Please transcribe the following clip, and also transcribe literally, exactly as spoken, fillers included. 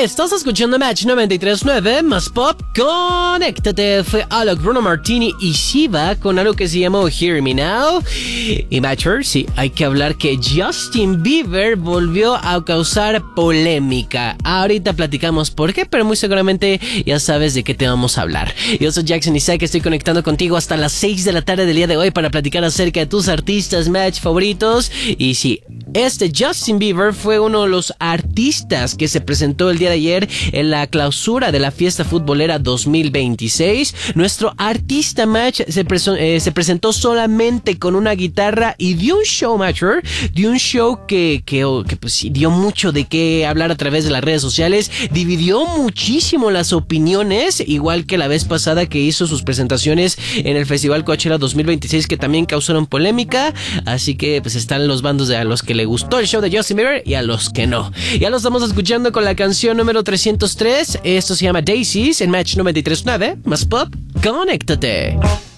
Estás escuchando Match noventa y tres punto nueve más Pop. Conéctate. Fue Alok, Bruno Martini y Shiva con algo que se llamó Hear Me Now. Y Matcher, sí, hay que hablar que Justin Bieber volvió a causar polémica. Ahorita platicamos por qué, pero muy seguramente ya sabes de qué te vamos a hablar. Yo soy Jackson Isaac, estoy conectando contigo hasta las seis de la tarde del día de hoy para platicar acerca de tus artistas Match favoritos. Y sí, este Justin Bieber fue uno de los artistas que se presentó el día de ayer en la clausura de la fiesta futbolera dos mil veintiséis. Nuestro artista Match se, preso, eh, se presentó solamente con una guitarra y dio un show, Matcher, dio un show que, que, que pues, dio mucho de qué hablar a través de las redes sociales, dividió muchísimo las opiniones, igual que la vez pasada que hizo sus presentaciones en el Festival Coachella dos mil veintiséis, que también causaron polémica. Así que pues están los bandos de a los que le gustó el show de Justin Bieber y a los que no. Ya lo estamos escuchando con la canción número trescientos tres. Esto se llama Daisies en Match noventa y tres punto nueve más Pop. Conéctate.